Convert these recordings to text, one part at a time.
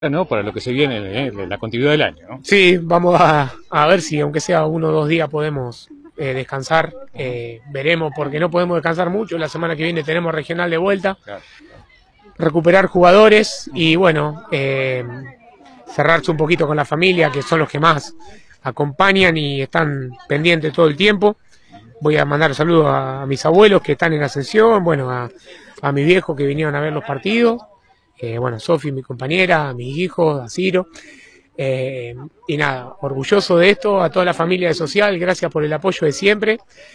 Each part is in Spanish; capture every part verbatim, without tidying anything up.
¿no? Para lo que se viene, ¿eh? La continuidad del año, ¿no? Sí, vamos a, a ver si aunque sea uno o dos días podemos eh, descansar. Eh, veremos, porque no podemos descansar mucho. La semana que viene tenemos regional de vuelta. Claro. Recuperar jugadores y bueno, eh, cerrarse un poquito con la familia, que son los que más acompañan y están pendientes todo el tiempo. Voy a mandar saludos a, a mis abuelos que están en Ascensión, bueno, a, a mi viejo que vinieron a ver los partidos. Eh, bueno, Sofi, mi compañera, a mis hijos, a Ciro, eh, y nada, orgulloso de esto, a toda la familia de Social, gracias por el apoyo de siempre,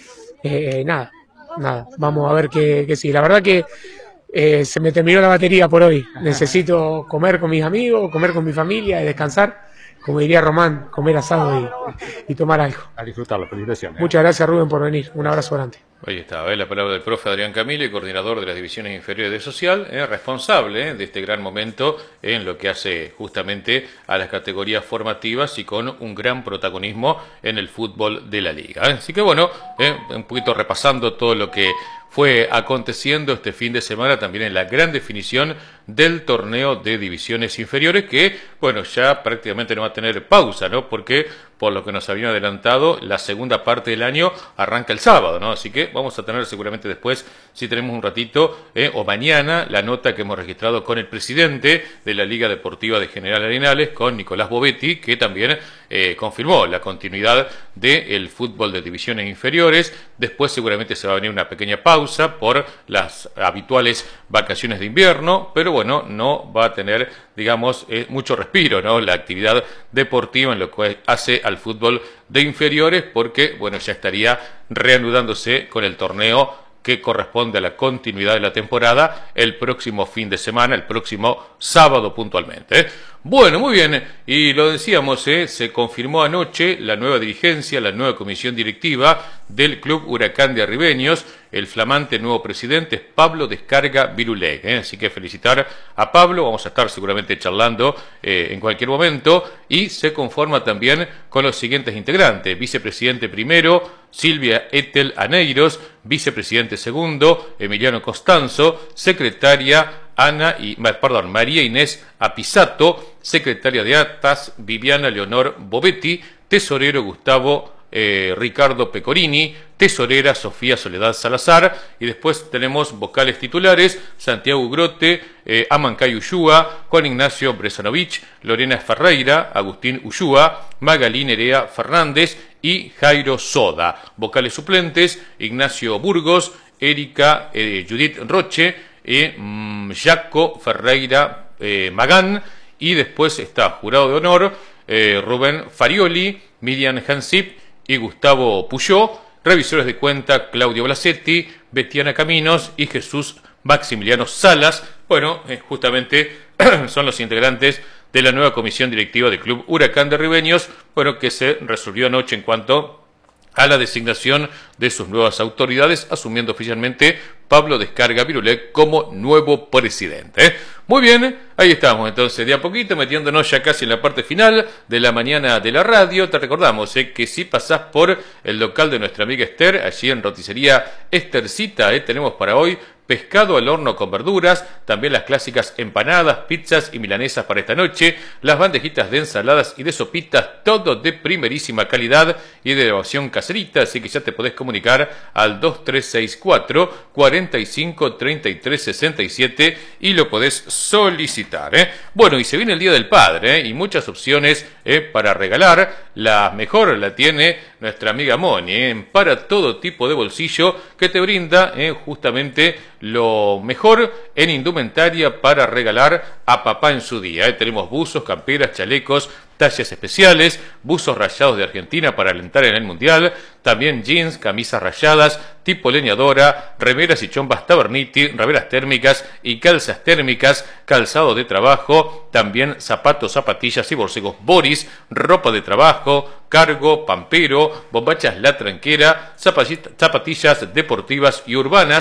eh, nada, nada, vamos a ver qué, qué sí, la verdad que eh, se me terminó la batería por hoy, necesito comer con mis amigos, comer con mi familia y descansar, como diría Román, comer asado y, y tomar algo. A disfrutarlo, felicitaciones. Muchas gracias, Rubén, por venir, un abrazo grande. Ahí está, ¿eh? La palabra del profe Adrián Camilo, coordinador de las divisiones inferiores de Social, ¿eh? responsable ¿eh? de este gran momento en lo que hace justamente a las categorías formativas y con un gran protagonismo en el fútbol de la liga. ¿eh? Así que bueno, ¿eh? un poquito repasando todo lo que fue aconteciendo este fin de semana también en la gran definición del torneo de divisiones inferiores que, bueno, ya prácticamente no va a tener pausa, ¿no? Porque, por lo que nos habían adelantado, la segunda parte del año arranca el sábado, ¿no? Así que vamos a tener seguramente después, si tenemos un ratito, eh, o mañana, la nota que hemos registrado con el presidente de la Liga Deportiva de General Arenales, con Nicolás Bovetti, que también eh, confirmó la continuidad del fútbol de divisiones inferiores. Después seguramente se va a venir una pequeña pausa por las habituales vacaciones de invierno, pero bueno, no va a tener, digamos, eh, mucho respiro, ¿no? La actividad deportiva en lo que hace al fútbol de inferiores, porque, bueno, ya estaría reanudándose con el torneo que corresponde a la continuidad de la temporada el próximo fin de semana, el próximo sábado puntualmente. ¿eh? Bueno, muy bien, y lo decíamos, ¿eh? se confirmó anoche la nueva dirigencia, la nueva comisión directiva del Club Huracán de Arribeños. El flamante nuevo presidente es Pablo Descarga Viruleg, ¿eh? así que felicitar a Pablo, vamos a estar seguramente charlando eh, en cualquier momento, y se conforma también con los siguientes integrantes: vicepresidente primero, Silvia Etel Aneiros; vicepresidente segundo, Emiliano Costanzo; secretaria Ana y, perdón, María Inés Apisato; secretaria de Actas, Viviana Leonor Bovetti; tesorero Gustavo Eh, Ricardo Pecorini; tesorera Sofía Soledad Salazar; y después tenemos vocales titulares: Santiago Grote, eh, Amancay Ullúa, Juan Ignacio Bresanovich, Lorena Ferreira, Agustín Ullúa, Magalí Nerea Fernández y Jairo Soda. Vocales suplentes: Ignacio Burgos, Erika eh, Judith Roche, eh, mm, Jaco Ferreira eh, Magán; y después está jurado de honor eh, Rubén Farioli, Miriam Hansip y Gustavo Puyó; revisores de cuenta Claudio Blasetti, Betiana Caminos y Jesús Maximiliano Salas. Bueno, eh, justamente son los integrantes de la nueva comisión directiva del Club Huracán de Arribeños, bueno, que se resolvió anoche en cuanto a la designación de sus nuevas autoridades, asumiendo oficialmente Pablo Descarga Viruleg como nuevo presidente. ¿eh? Muy bien, ahí estamos entonces, de a poquito metiéndonos ya casi en la parte final de la mañana de la radio. Te recordamos ¿eh? que si pasás por el local de nuestra amiga Esther, allí en Roticería Estercita, ¿eh? tenemos para hoy pescado al horno con verduras, también las clásicas empanadas, pizzas y milanesas para esta noche, las bandejitas de ensaladas y de sopitas, todo de primerísima calidad y de elaboración caserita, así que ya te podés comunicar al dos tres seis cuatro, cuatro cinco, tres tres seis siete y lo podés solicitar. ¿eh? Bueno, y se viene el Día del Padre ¿eh? y muchas opciones ¿eh? para regalar. La mejor la tiene nuestra amiga Moni, ¿eh? para todo tipo de bolsillo, que te brinda ¿eh? justamente lo mejor en indumentaria para regalar a papá en su día. ¿eh? Tenemos buzos, camperas, chalecos, tallas especiales, buzos rayados de Argentina para alentar en el Mundial, también jeans, camisas rayadas, tipo leñadora, remeras y chombas Taberniti, remeras térmicas y calzas térmicas, calzado de trabajo, también zapatos, zapatillas y borcegos Boris, ropa de trabajo, cargo, pampero, bombachas La Tranquera, zapatillas deportivas y urbanas,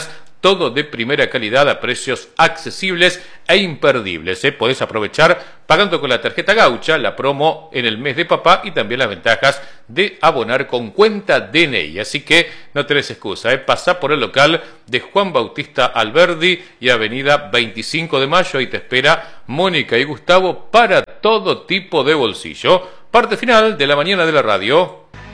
todo de primera calidad a precios accesibles e imperdibles. ¿eh? Podés aprovechar pagando con la tarjeta Gaucha, la promo en el mes de papá y también las ventajas de abonar con cuenta D N I. Así que no tenés excusa, ¿eh? Pasá por el local de Juan Bautista Alberdi y avenida veinticinco de mayo y te espera Mónica y Gustavo para todo tipo de bolsillo. Parte final de la mañana de la radio.